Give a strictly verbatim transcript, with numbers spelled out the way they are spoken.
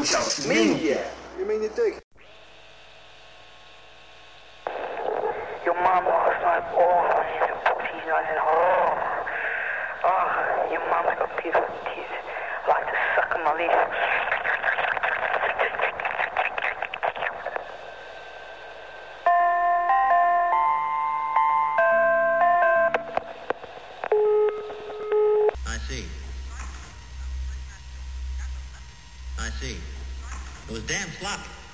小时面也。 You mean you dig? Your mom lost my balls. She's not in her. Oh, your mom's got beautiful teeth. I like to suck on my leaf. I see. I see. It was damn sloppy.